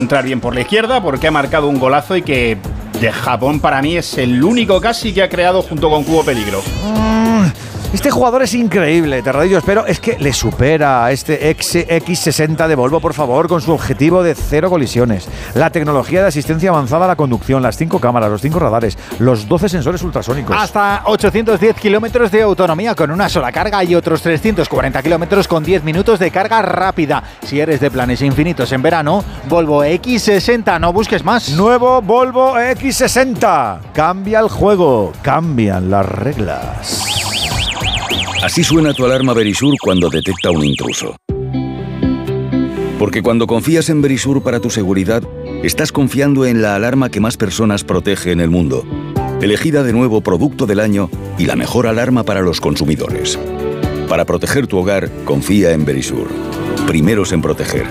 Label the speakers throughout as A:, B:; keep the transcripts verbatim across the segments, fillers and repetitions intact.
A: entrar bien por la izquierda porque ha marcado un golazo y que de Japón para mí es el único casi que ha creado junto con Cubo peligro.
B: Este jugador es increíble, Terradillos, pero es que le supera a este X sesenta de Volvo, por favor, con su objetivo de cero colisiones. La tecnología de asistencia avanzada a la conducción, las cinco cámaras, los cinco radares, los doce sensores ultrasónicos.
C: Hasta ochocientos diez kilómetros de autonomía con una sola carga y otros trescientos cuarenta kilómetros con diez minutos de carga rápida. Si eres de planes infinitos en verano, Volvo X sesenta, no busques más.
B: Nuevo Volvo X sesenta. Cambia el juego, cambian las reglas.
D: Así suena tu alarma Verisur cuando detecta un intruso. Porque cuando confías en Verisur para tu seguridad, estás confiando en la alarma que más personas protege en el mundo. Elegida de nuevo Producto del Año y la mejor alarma para los consumidores. Para proteger tu hogar, confía en Verisur. Primeros en proteger.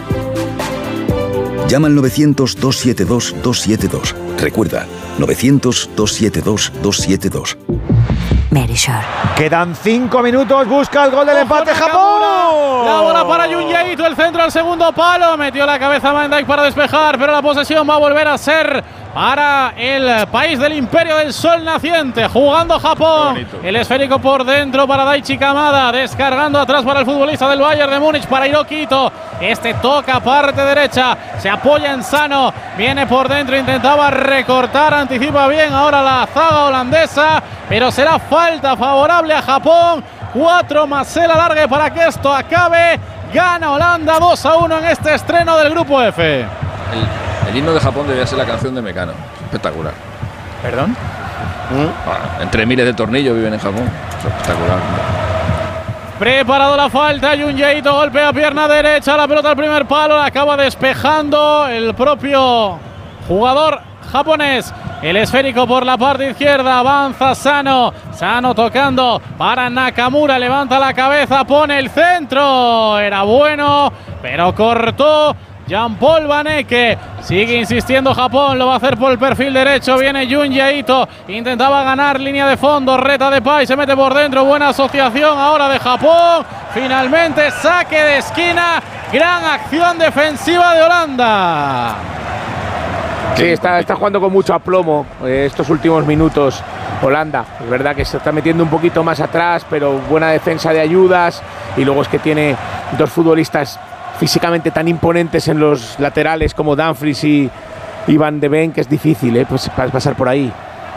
D: Llama al novecientos, dos siete dos, dos siete dos. Recuerda, novecientos, dos siete dos, dos siete dos.
B: Verisur. Quedan cinco minutos, busca el gol del empate Japón.
E: La bola para Jun Jae-ito, el centro al segundo palo, metió la cabeza Van Dijk para despejar, pero la posesión va a volver a ser para el país del Imperio del Sol Naciente, jugando Japón. El esférico por dentro para Daichi Kamada, descargando atrás para el futbolista del Bayern de Múnich, para Hiroki Ito. Este toca parte derecha, se apoya en Sano, viene por dentro, intentaba recortar, anticipa bien ahora la zaga holandesa, pero será falta favorable a Japón. Cuatro más el alargue para que esto acabe. Gana Holanda dos a uno en este estreno del Grupo F.
F: El, el himno de Japón debería ser la canción de Mecano. Espectacular.
C: ¿Perdón?
F: ¿Mm? Entre miles de tornillos viven en Japón. Espectacular.
E: Preparado la falta, Jun Jae-ito golpea pierna derecha, la pelota al primer palo, la acaba despejando el propio jugador japonés. El esférico por la parte izquierda, avanza Sano, Sano tocando para Nakamura, levanta la cabeza, pone el centro, era bueno, pero cortó Jean-Paul Van Ecke. Sigue insistiendo Japón, lo va a hacer por el perfil derecho, viene Jun Jae-ito, intentaba ganar línea de fondo, reta de Pai, se mete por dentro, buena asociación ahora de Japón, finalmente saque de esquina, gran acción defensiva de Holanda.
G: Sí, está, está jugando con mucho aplomo eh, estos últimos minutos Holanda. Es verdad que se está metiendo un poquito más atrás, pero buena defensa de ayudas. Y luego es que tiene dos futbolistas físicamente tan imponentes en los laterales como Dumfries y, y Van de Ven, que es difícil eh, pues, pasar por ahí.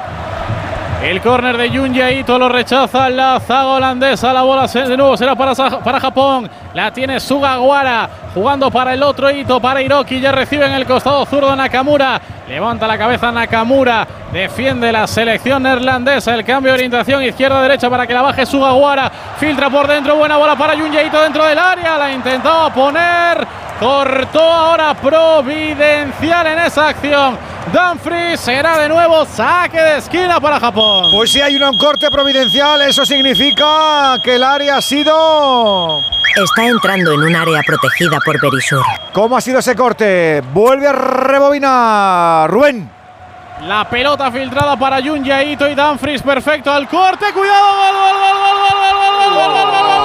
E: El córner de Jun Jae-ito lo rechaza la zaga holandesa. La bola de nuevo será para, para Japón. La tiene Sugawara jugando para el otro Ito, para Hiroki. Ya recibe en el costado zurdo Nakamura. Levanta la cabeza Nakamura. Defiende la selección neerlandesa. El cambio de orientación izquierda-derecha para que la baje Sugawara. Filtra por dentro. Buena bola para Jun Jae-ito dentro del área. La intentaba poner. Cortó ahora providencial en esa acción. Dumfries, será de nuevo saque de esquina para Japón.
B: Pues si hay un corte providencial, eso significa que el área ha sido...
H: Está entrando en un área protegida por Verisur.
B: ¿Cómo ha sido ese corte? Vuelve a rebobinar Rubén.
E: La pelota filtrada para Jun Jae-ito y Dumfries, perfecto al corte. Cuidado, gol, gol, gol, gol, gol, gol, gol, gol, gol,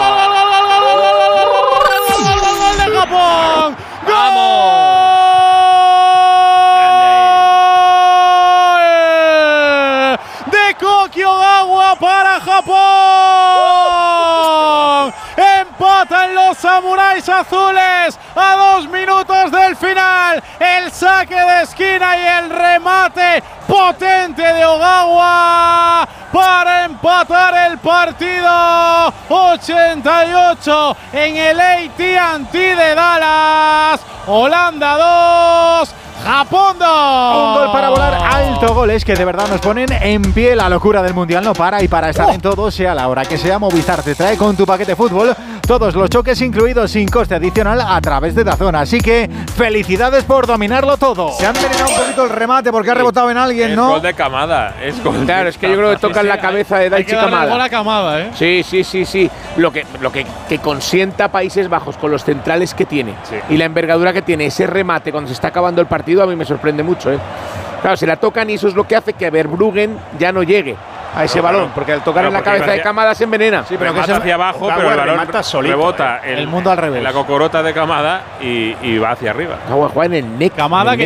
E: gol de Japón. ¡Vamos! Koki Ogawa para Japón. Empatan los samuráis azules a dos minutos del final. El saque de esquina y el remate potente de Ogawa para empatar el partido. ochenta y ocho en el A T and T de Dallas. Holanda dos. Japón dos.
C: Un gol para volar alto, goles que de verdad nos ponen en pie. La locura del Mundial no para y para estar oh. en todo, sea la hora que sea, Movistar te trae con tu paquete fútbol todos los choques incluidos sin coste adicional a través de DAZN. Así que felicidades por dominarlo todo.
B: Se han envenenado un poquito el remate porque ha rebotado en alguien, ¿no?
I: Es gol de Kamada. Es gol
G: claro,
I: de
G: es que yo creo que toca en la cabeza de Daichi Kamada.
E: Gol a Kamada, ¿eh?
G: Sí, sí, sí, sí. Lo que, lo que, que consienta a Países Bajos con los centrales que tiene sí. y la envergadura que tiene ese remate cuando se está acabando el partido, a mí me sorprende mucho, ¿eh? Claro, se la tocan y eso es lo que hace que Verbruggen ya no llegue a ese balón, claro, porque al tocar en la cabeza hacia, de Kamada se envenena.
I: Sí, pero que se hacia abajo, pero el balón rebota
C: el, el mundo al revés.
I: En la cocorota de Kamada y, y va hacia arriba.
G: Juega en el neck.
E: Kamada que